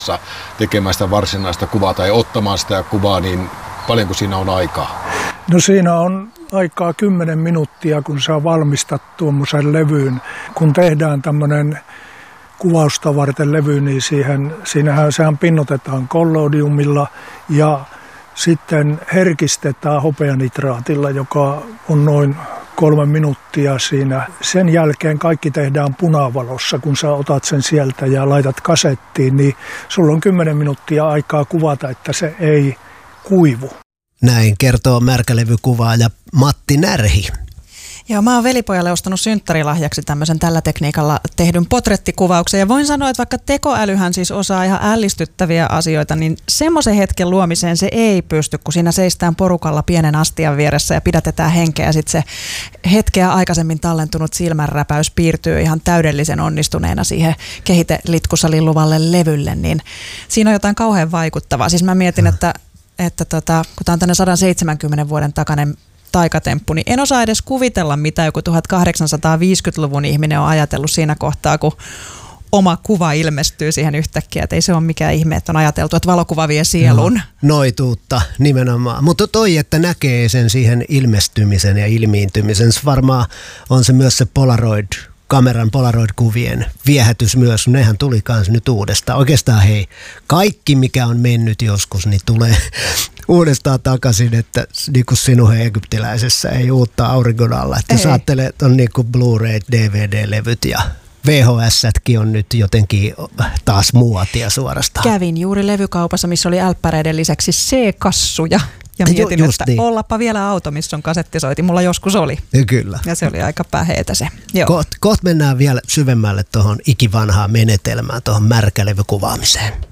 tekemään sitä varsinaista kuvaa tai ottamaan sitä kuvaa, niin paljonko siinä on aikaa? No siinä on aikaa 10 minuuttia, kun saa valmistaa tuommoisen levyyn. Kun tehdään tämmöinen kuvausta varten levy, niin sehän pinnotetaan collodiumilla ja sitten herkistetään hopeanitraatilla, joka on noin 3 minuuttia siinä. Sen jälkeen kaikki tehdään punavalossa, kun sä otat sen sieltä ja laitat kasettiin, niin sulla on 10 minuuttia aikaa kuvata, että se ei kuivu. Näin kertoo märkälevykuvaaja Matti Närhi. Joo, mä oon velipojalle ostanut synttärilahjaksi tämmöisen tällä tekniikalla tehdyn portrettikuvauksen. Ja voin sanoa, että vaikka tekoälyhän siis osaa ihan ällistyttäviä asioita, niin semmoisen hetken luomiseen se ei pysty, kun siinä seistään porukalla pienen astian vieressä ja pidätetään henkeä. Ja sitten se hetkeä aikaisemmin tallentunut silmänräpäys piirtyy ihan täydellisen onnistuneena siihen kehitelitkussa lilluvalle levylle. Niin siinä on jotain kauhean vaikuttavaa. Siis mä mietin, että kun tämä on tänne 170 vuoden takainen taikatemppu, niin en osaa edes kuvitella, mitä joku 1850-luvun ihminen on ajatellut siinä kohtaa, kun oma kuva ilmestyy siihen yhtäkkiä. Että ei se ole mikään ihme, että on ajateltu, että valokuva vie sielun. No, noituutta nimenomaan. Mutta että näkee sen siihen ilmestymisen ja ilmiintymisen. Varmaan on se myös se kameran Polaroid-kuvien viehätys myös. Nehän tuli kans nyt uudestaan. Oikeastaan kaikki mikä on mennyt joskus, niin tulee uudestaan takaisin, että niin kuin sinun egyptiläisessä ei uutta auringon alla. Että jos ajattelee, että on niin kuin Blu-ray, DVD-levyt ja VHS-sätkin on nyt jotenkin taas muotia suorastaan. Kävin juuri levykaupassa, missä oli älppäreiden lisäksi C-kassuja. Ja mietin, että niin. Ollapa vielä auto, missä on kasettisoiti. Mulla joskus oli. Ja kyllä. Ja se oli aika päheetä se. Kohta mennään vielä syvemmälle tuohon ikivanhaan menetelmään, tuohon märkälevykuvaamiseen.